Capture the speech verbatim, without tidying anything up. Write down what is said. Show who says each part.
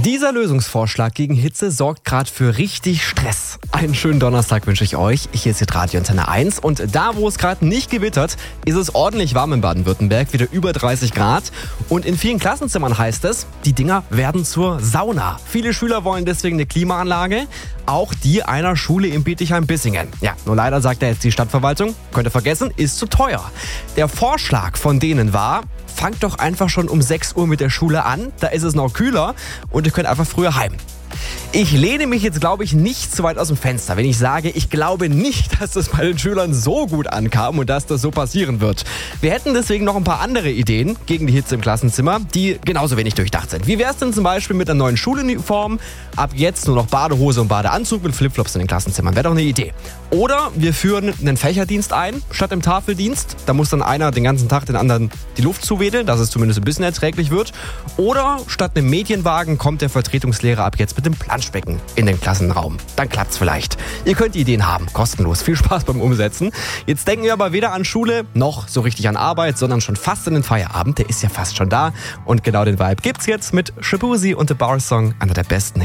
Speaker 1: Dieser Lösungsvorschlag gegen Hitze sorgt gerade für richtig Stress. Einen schönen Donnerstag wünsche ich euch. Hier ist jetzt Radio Antenne eins und da, wo es gerade nicht gewittert, ist es ordentlich warm in Baden-Württemberg, wieder über dreißig Grad. Und in vielen Klassenzimmern heißt es, die Dinger werden zur Sauna. Viele Schüler wollen deswegen eine Klimaanlage, auch die einer Schule in Bietigheim-Bissingen. Ja, nur leider sagt ja jetzt die Stadtverwaltung, könnt ihr vergessen, ist zu teuer. Der Vorschlag von denen war, fangt doch einfach schon um sechs Uhr mit der Schule an, da ist es noch kühler und ihr könnt einfach früher heim. Ich lehne mich jetzt, glaube ich, nicht so weit aus dem Fenster, wenn ich sage, ich glaube nicht, dass das bei den Schülern so gut ankam und dass das so passieren wird. Wir hätten deswegen noch ein paar andere Ideen gegen die Hitze im Klassenzimmer, die genauso wenig durchdacht sind. Wie wäre es denn zum Beispiel mit einer neuen Schuluniform? Ab jetzt nur noch Badehose und Badeanzug mit Flipflops in den Klassenzimmern. Wäre doch eine Idee. Oder wir führen einen Fächerdienst ein, statt im Tafeldienst. Da muss dann einer den ganzen Tag den anderen die Luft zuwedeln, dass es zumindest ein bisschen erträglich wird. Oder statt einem Medienwagen kommt der Vertretungslehrer ab jetzt mit dem Planschbecken in den Klassenraum. Dann klappt's vielleicht. Ihr könnt Ideen haben, kostenlos. Viel Spaß beim Umsetzen. Jetzt denken wir aber weder an Schule noch so richtig an Arbeit, sondern schon fast an den Feierabend. Der ist ja fast schon da. Und genau den Vibe gibt's jetzt mit Shabuzi und The Bar Song, einer der besten